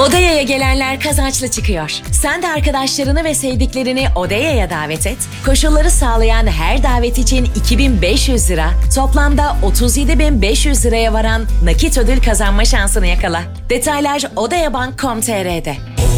Odeya'ya gelenler kazançlı çıkıyor. Sen de arkadaşlarını ve sevdiklerini Odeya'ya davet et. Koşulları sağlayan her davet için 2.500 lira, toplamda 37.500 liraya varan nakit ödül kazanma şansını yakala. Detaylar odeyabank.com.tr'de.